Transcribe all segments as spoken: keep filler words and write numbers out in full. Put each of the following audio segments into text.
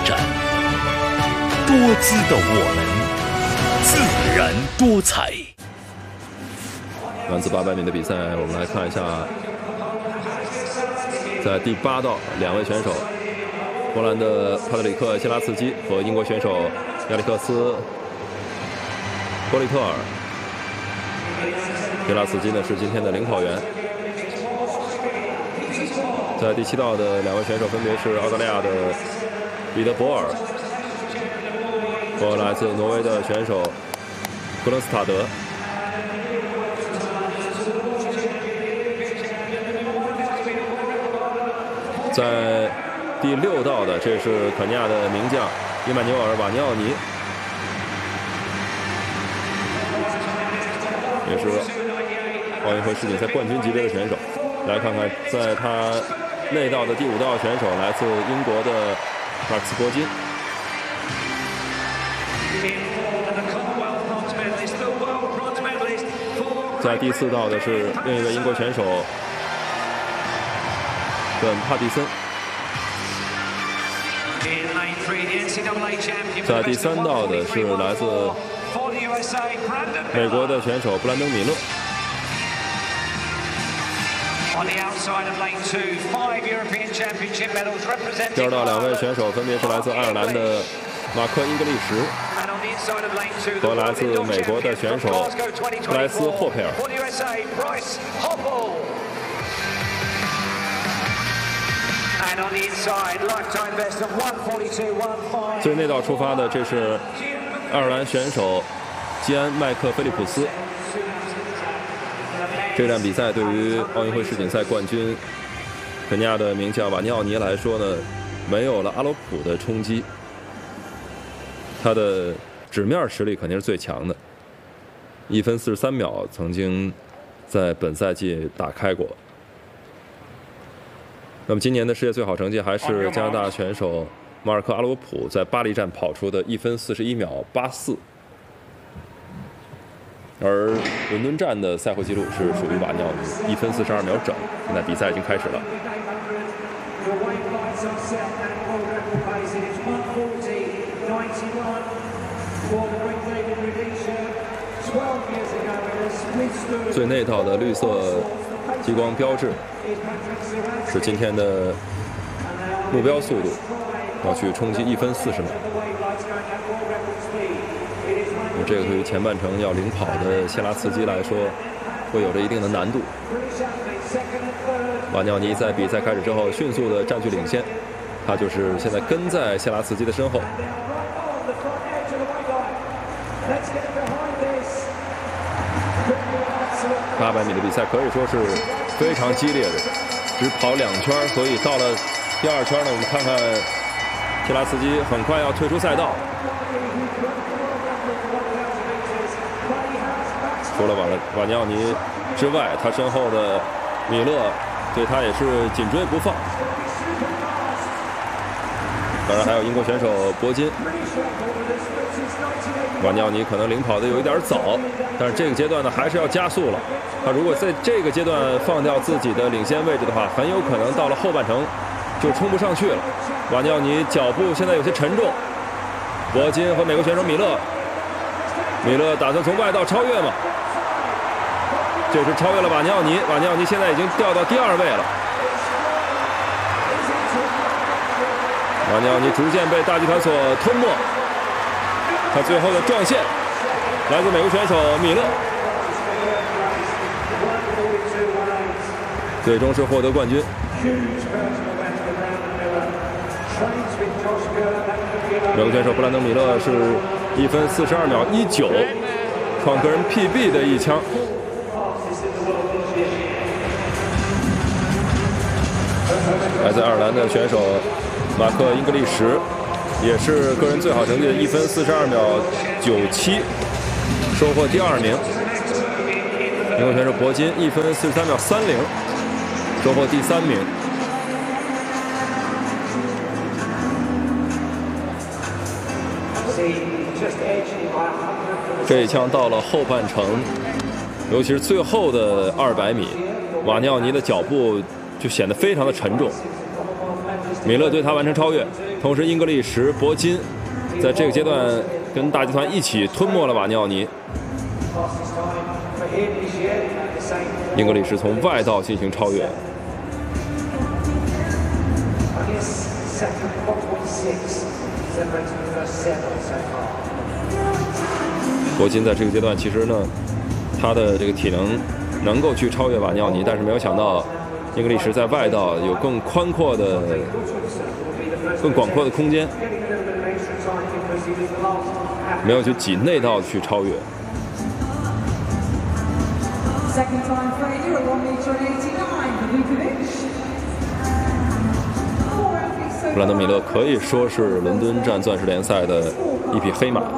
展，多姿的我们，自然多彩。 男子八百米的比赛，我们来看一下，在第八道两位选手，波兰的帕特里克·谢拉茨基和英国选手亚历克斯·波利特尔。谢拉茨基呢是今天的领跑员。在第七道的两位选手分别是澳大利亚的彼得·博尔和来自挪威的选手格伦斯塔德。在第六道的，这是肯尼亚的名将伊曼纽尔·瓦尼奥尼，也是奥运会世锦赛冠军级别的选手。来看看，在他内道的第五道选手来自英国的马克斯·伯金。在第四道的是另一位英国选手本·帕蒂森。在第三道的是来自美国的选手布兰登·米勒。第二道两位选手分别是来自爱尔兰的马克·英格利什和来自美国的选手布莱斯·霍佩尔。最内道出发的，这是爱尔兰选手基安·麦克菲利普斯。这场比赛对于奥运会世锦赛冠军肯尼亚的名将瓦尼奥尼来说呢，没有了阿罗普的冲击，他的纸面实力肯定是最强的。一分四十三秒曾经在本赛季打开过。那么今年的世界最好成绩还是加拿大选手马尔科·阿罗普在巴黎站跑出的一分四十一秒八四。而伦敦站的赛会纪录是属于瓦尼奥尼，一分四十二秒整。现在比赛已经开始了。最内道的绿色激光标志是今天的目标速度，要去冲击一分四十秒。这个对于前半程要领跑的谢拉茨基来说，会有着一定的难度。瓦尼奥尼在比赛开始之后迅速的占据领先，他就是现在跟在谢拉茨基的身后。八百米的比赛可以说是非常激烈的，只跑两圈，所以到了第二圈呢，我们看看谢拉茨基很快要退出赛道。除了瓦瓦尼奥尼之外，他身后的米勒对他也是紧追不放。当然还有英国选手伯金。瓦尼奥尼可能领跑的有一点早，但是这个阶段呢还是要加速了。他如果在这个阶段放掉自己的领先位置的话，很有可能到了后半程就冲不上去了。瓦尼奥尼脚步现在有些沉重。伯金和美国选手米勒，米勒打算从外道超越吗？这是超越了瓦尼奥尼，瓦尼奥尼现在已经掉到第二位了。瓦尼奥尼逐渐被大集团所吞没，他最后的撞线来自美国选手米勒，最终是获得冠军。美国选手布兰登·米勒是一分四十二秒一九，创个人 P B 的一枪。来自爱尔兰的选手马克·英格利什也是个人最好成绩的一分四十二秒九七，收获第二名。英国选手伯金一分四十三秒三零，收获第三名。这一枪到了后半程，尤其是最后的二百米，瓦尼奥尼的脚步就显得非常的沉重。 米勒对他完成超越，同时英格利什、铂金在这个阶段跟大集团一起吞没了瓦尼奥尼。英格利什从外道进行超越。铂金在这个阶段其实呢，他的这个体能能够去超越瓦尼奥尼，但是没有想到英格利什在外道有更宽阔的、更广阔的空间，没有去挤内道去超越。布兰登·米勒可以说是伦敦站钻石联赛的一匹黑马。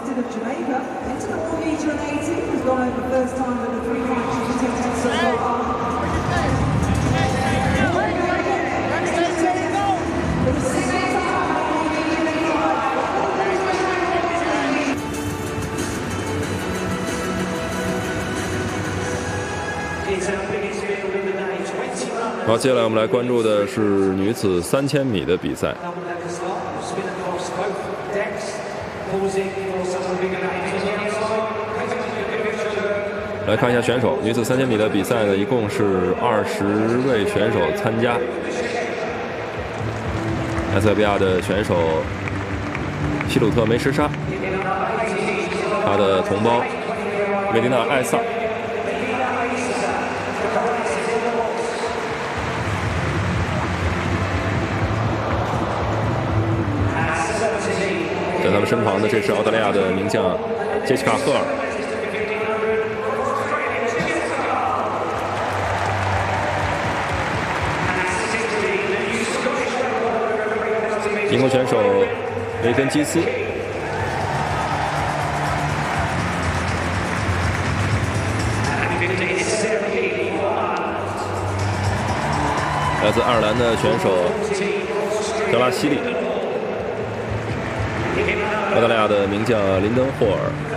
好，接下来我们来关注的是女子三千米的比赛。来看一下选手，女子三千米的比赛呢，一共是二十位选手参加。埃塞比亚的选手希鲁特梅什沙，他的同胞梅迪娜艾萨。在他们身旁的，这是澳大利亚的名将杰西卡·赫尔。英国选手雷根基斯。来自爱尔兰的选手德拉西利。澳大利亚的名将林登·霍尔，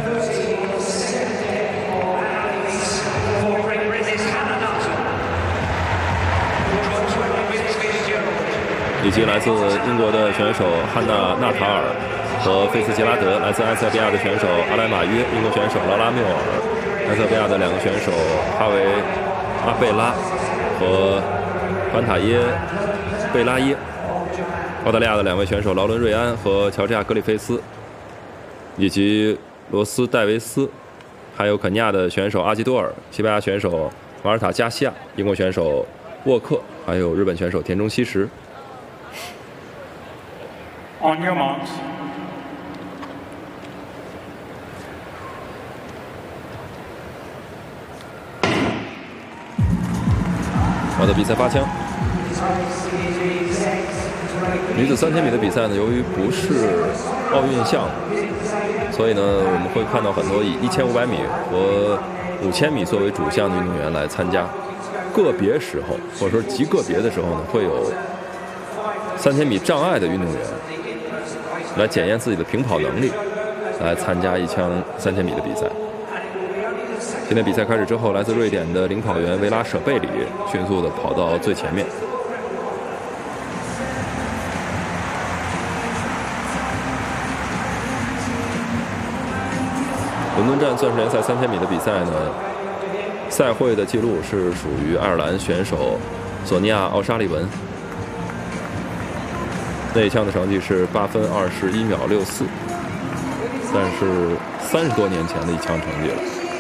以及来自英国的选手汉娜·纳塔尔和费斯杰拉德，来自埃塞比亚的选手阿莱马约，英国选手劳拉·缪尔，埃塞比亚的两个选手哈维·阿贝拉和班塔耶·贝拉耶。澳大利亚的两位选手劳伦·瑞安和乔治亚·格里菲斯，以及罗斯·戴维斯，还有肯尼亚的选手阿基多尔，西班牙选手马尔塔·加西亚，英国选手沃克，还有日本选手田中希实。 On your marks. 好的，比赛发枪。女子三千米的比赛呢，由于不是奥运项目，所以呢，我们会看到很多以一千五百米和五千米作为主项的运动员来参加。个别时候，或者说极个别的时候呢，会有三千米障碍的运动员来检验自己的平跑能力，来参加一枪三千米的比赛。今天比赛开始之后，来自瑞典的领跑员维拉舍贝里迅速地跑到最前面。伦敦站钻石联赛三千米的比赛呢，赛会的记录是属于爱尔兰选手索尼娅·奥沙利文，那一枪的成绩是八分二十一秒六四，但是三十多年前的一枪成绩了。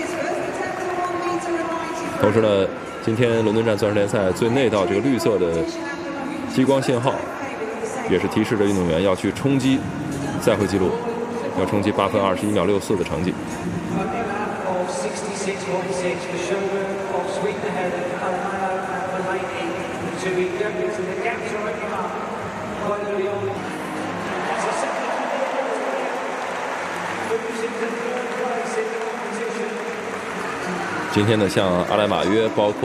同时呢，今天伦敦站钻石联赛最内道这个绿色的激光信号，也是提示着运动员要去冲击赛会纪录，要冲击八分二十一秒六四的成绩。今天呢，像阿莱马约，包括